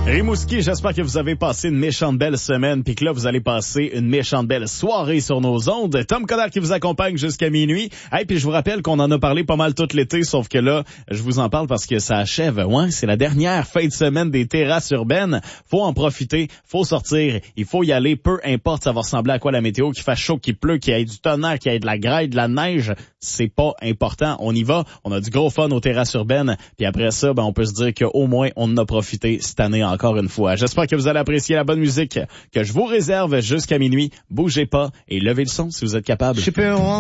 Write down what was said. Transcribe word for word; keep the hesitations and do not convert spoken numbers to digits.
Rimouski, j'espère que vous avez passé une méchante belle semaine puis que là, vous allez passer une méchante belle soirée sur nos ondes. Tom Coderre qui vous accompagne jusqu'à minuit. Et puis je vous rappelle qu'on en a parlé pas mal tout l'été, sauf que là, je vous en parle parce que ça achève. Ouais, c'est la dernière fin de semaine des terrasses urbaines. Faut en profiter, faut sortir, il faut y aller, peu importe ça va ressembler à quoi la météo, qu'il fasse chaud, qu'il pleut, qu'il y ait du tonnerre, qu'il y ait de la grêle, de la neige, c'est pas important. On y va, on a du gros fun aux terrasses urbaines, puis après ça, ben on peut se dire qu'au moins on en a profité cette année encore une fois. J'espère que vous allez apprécier la bonne musique que je vous réserve jusqu'à minuit. Bougez pas et levez le son si vous êtes capable.